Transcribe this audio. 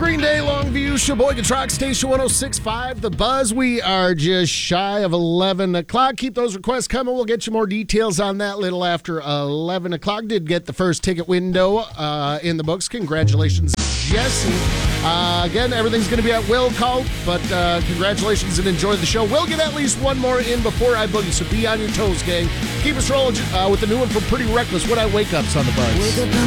Green Day, Longview, Sheboygan Truck Station 106.5, The Buzz. We are just shy of 11 o'clock. Keep those requests coming. We'll get you more details on that a little after 11 o'clock. Did get the first ticket window in the books. Congratulations, Jesse. Again, everything's going to be at will call, but congratulations and enjoy the show. We'll get at least one more in before I boogie, so be on your toes, gang. Keep us rolling with the new one from Pretty Reckless. When I Wake Up's on The Buzz.